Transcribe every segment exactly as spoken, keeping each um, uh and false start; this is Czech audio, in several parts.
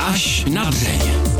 Až na dřeň.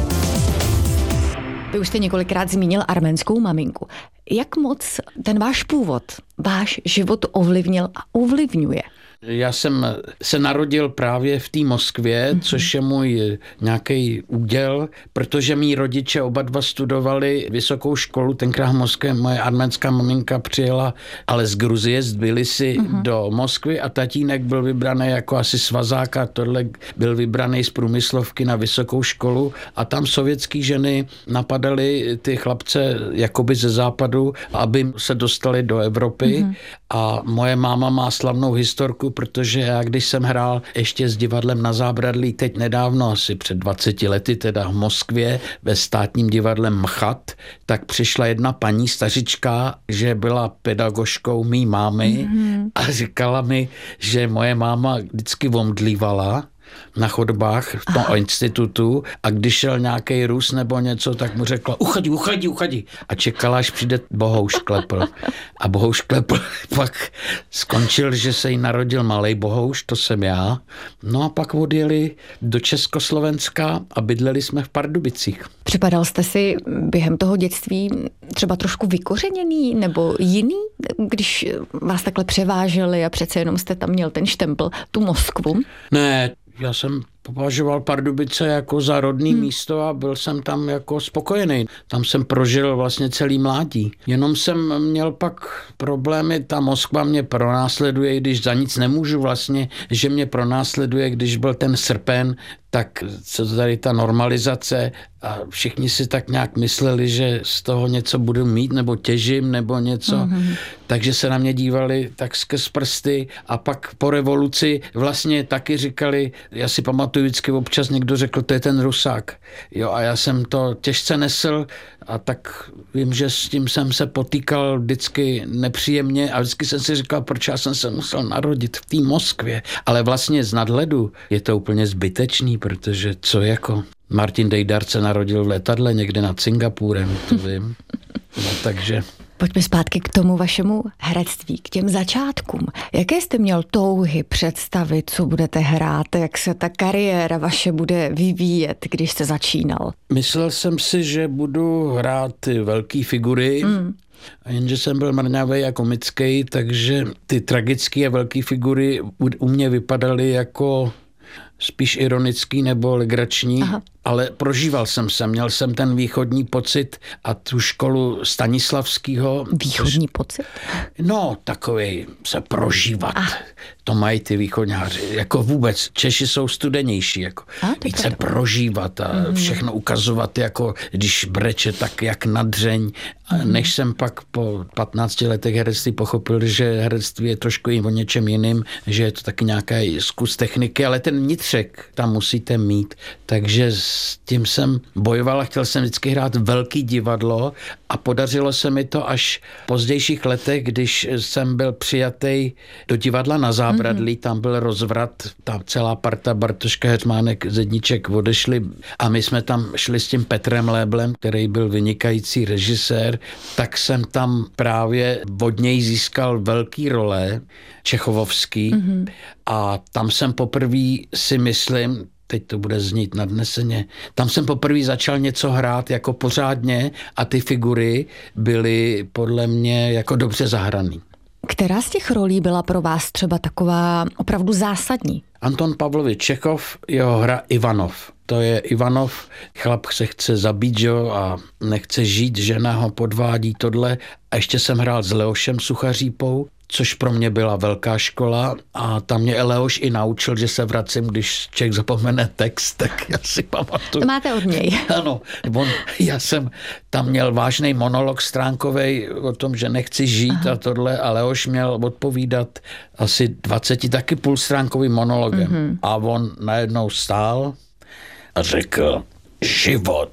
Vy už jste několikrát zmínil arménskou maminku. Jak moc ten váš původ, váš život ovlivnil a ovlivňuje? Já jsem se narodil právě v té Moskvě, mm-hmm. což je můj nějaký úděl, protože mý rodiče oba dva studovali vysokou školu, tenkrát v Moskvě. Moje arménská maminka přijela ale z Gruzie, z Tbilisi mm-hmm. do Moskvy a tatínek byl vybraný jako asi svazák a tohle byl vybraný z průmyslovky na vysokou školu a tam sovětský ženy napadaly ty chlapce jakoby ze západu, aby se dostali do Evropy mm-hmm. a moje máma má slavnou historku, protože já, když jsem hrál ještě s divadlem Na Zábradlí, teď nedávno, asi před dvaceti lety, teda v Moskvě, ve státním divadle Mchat, tak přišla jedna paní stařička, že byla pedagožkou mý mámy mm-hmm. a říkala mi, že moje máma vždycky omdlívala na chodbách v tom Aha. institutu a když šel nějaký Rus nebo něco, tak mu řekla uchadi, uchadi, uchadi a čekala, až přijde Bohouš Klepl. A Bohouš Klepl pak skončil, že se jí narodil malej Bohouš, to jsem já. No a pak odjeli do Československa a bydleli jsme v Pardubicích. Připadal jste si během toho dětství třeba trošku vykořeněný nebo jiný, když vás takhle převáželi a přece jenom jste tam měl ten štempl, tu Moskvu? Ne, já jsem považoval Pardubice jako za rodný hmm. místo a byl jsem tam jako spokojený. Tam jsem prožil vlastně celý mládí. Jenom jsem měl pak problémy, ta Moskva mě pronásleduje, i když za nic nemůžu vlastně, že mě pronásleduje, když byl ten srpen, tak co tady ta normalizace a všichni si tak nějak mysleli, že z toho něco budu mít nebo těžím nebo něco, mm-hmm. takže se na mě dívali tak skrz prsty a pak po revoluci vlastně taky říkali, já si pamatuju vždycky občas někdo řekl, to je ten Rusák. Jo, a já jsem to těžce nesl a tak vím, že s tím jsem se potýkal vždycky nepříjemně a vždycky jsem si říkal, proč já jsem se musel narodit v té Moskvě. Ale vlastně z nadhledu je to úplně zbytečný, protože co jako Martin Dejdar se narodil v letadle někde nad Singapurem, to vím. No, takže... Pojďme zpátky k tomu vašemu herectví, k těm začátkům. Jaké jste měl touhy, představy, co budete hrát, jak se ta kariéra vaše bude vyvíjet, když jste začínal? Myslel jsem si, že budu hrát ty velký figury, mm. A jenže jsem byl mrňavej a komický, takže ty tragické a velké figury u mě vypadaly jako spíš ironický nebo legrační, Aha. ale prožíval jsem se, měl jsem ten východní pocit a tu školu Stanislavského. Východní pocit? No, takovej se prožívat. Ah. To mají ty východňáři. Jako vůbec, Češi jsou studenější, jako ah, víc se prožívat a mm. všechno ukazovat, jako když breče, tak jak na dřeň. Mm. Než jsem pak po patnácti letech herectví pochopil, že herectví je trošku i o něčem jiným, že je to taky nějaký zkus techniky, ale ten vnitřek tam musíte mít. Takže s tím jsem bojoval a chtěl jsem vždycky hrát velký divadlo a podařilo se mi to až v pozdějších letech, když jsem byl přijatý do divadla Na Zábradlí, mm-hmm. tam byl rozvrat, tam celá parta Bartoška, Heřmánek, Zedníček odešli a my jsme tam šli s tím Petrem Léblem, který byl vynikající režisér, tak jsem tam právě od něj získal velký role, čechovovský, mm-hmm. a tam jsem poprvé si myslím, teď to bude znít nadneseně, tam jsem poprvé začal něco hrát jako pořádně a ty figury byly podle mě jako dobře zahraný. Která z těch rolí byla pro vás třeba taková opravdu zásadní? Anton Pavlovič Čechov, jeho hra Ivanov. To je Ivanov, chlap se chce zabít, jo, a nechce žít, žena ho podvádí tohle. A ještě jsem hrál s Leošem Suchařípou, což pro mě byla velká škola a tam mě Leoš i naučil, že se vracím, když člověk zapomene text, tak já si pamatuju. To máte od něj. Ano, on, já jsem tam měl vážný monolog stránkovej o tom, že nechci žít Aha. a tohle a Leoš měl odpovídat asi dvaceti taky půlstránkovým monologem. Mm-hmm. A on najednou stál a řekl, život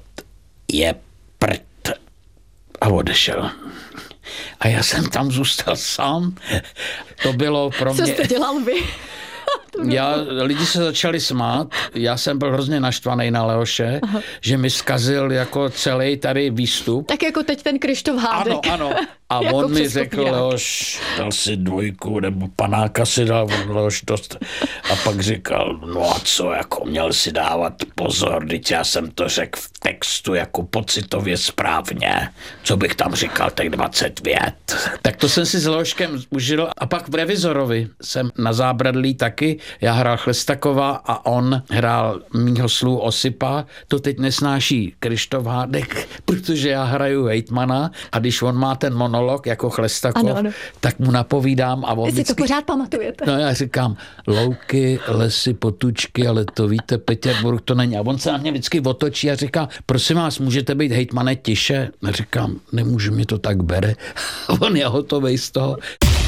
je prd. A odešel. A já jsem tam zůstal sám. To bylo pro mě... Co jste dělal vy? já, lidi se začali smát, já jsem byl hrozně naštvaný na Leoše, Aha. že mi zkazil jako celý tady výstup. Tak jako teď ten Kryštof Hádek. Ano, ano. A on mi řekl, Leoš, dal si dvojku, nebo panáka si dal, Leoš dost. A pak říkal, no a co, jako měl si dávat pozor, teď já jsem to řekl v textu jako pocitově správně. Co bych tam říkal, tak dvacet vět. Tak to jsem si s Leoškem užil. A pak v Revizorovi jsem na Zábradlí taky, já hrál Chlestakova a on hrál mýho slu Osipa. To teď nesnáší Kryštof Hádek, protože já hraju hejtmana a když on má ten monolog jako Chlestakov, ano, ano. tak mu napovídám a on Vy vždycky... si to pořád pamatujete. No já říkám, louky, lesy, potučky, ale to víte, Petěrburg to není. A on se na mě vždycky otočí a říká, prosím vás, můžete být hejtmane tiše? A říkám, nemůžu, mě to tak bere. A on je hotovej z toho.